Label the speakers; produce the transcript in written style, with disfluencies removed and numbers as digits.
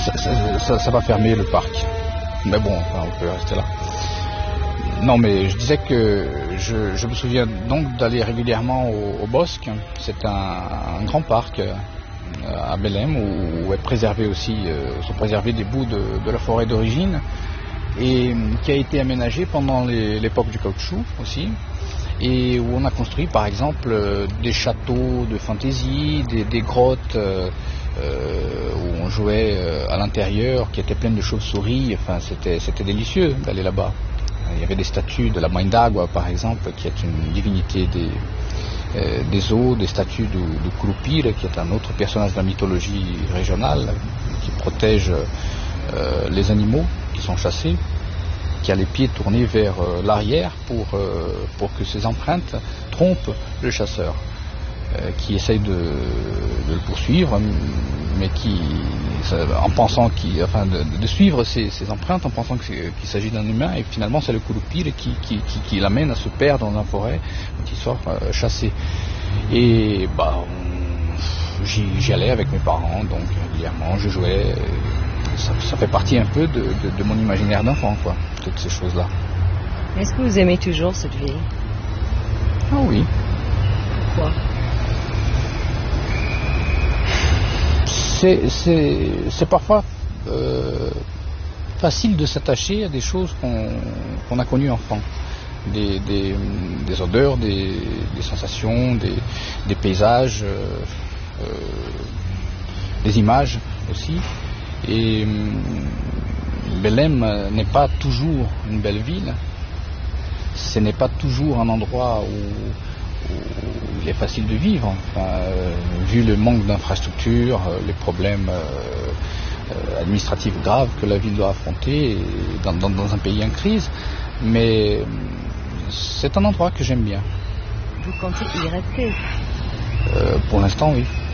Speaker 1: ça va fermer le parc. Mais bon, enfin, on peut rester là. Non, mais je disais que je me souviens donc d'aller régulièrement au Bosque. C'est un grand parc à Belém où est préservé aussi, sont préservés des bouts de la forêt d'origine et qui a été aménagé pendant l'époque du caoutchouc aussi. Et où on a construit par exemple des châteaux de fantaisie, des grottes où on jouait à l'intérieur, qui étaient pleines de chauves-souris. Enfin, c'était délicieux d'aller là-bas. Il y avait des statues de la Mãe d'Água par exemple, qui est une divinité des eaux, des statues du Curupira, qui est un autre personnage de la mythologie régionale, qui protège les animaux qui sont chassés, qui a les pieds tournés vers l'arrière pour que ses empreintes trompent le chasseur, qui essaye de le poursuivre, mais en pensant de suivre ses empreintes en pensant qu'il s'agit d'un humain, et finalement c'est le Curupira qui l'amène à se perdre dans la forêt, qui sort chassé. Et j'y allais avec mes parents, donc régulièrement je jouais. Ça fait partie un peu de mon imaginaire d'enfant, quoi, toutes ces choses-là.
Speaker 2: Est-ce que vous aimez toujours cette ville?
Speaker 1: Ah oui.
Speaker 2: Pourquoi?
Speaker 1: C'est parfois facile de s'attacher à des choses qu'on a connues enfant. Des odeurs, des sensations, des paysages, des images aussi. Et Belém n'est pas toujours une belle ville, ce n'est pas toujours un endroit où il est facile de vivre, enfin, vu le manque d'infrastructures, les problèmes administratifs graves que la ville doit affronter dans un pays en crise, mais c'est un endroit que j'aime bien.
Speaker 2: Vous comptez y rester?
Speaker 1: Pour l'instant, oui.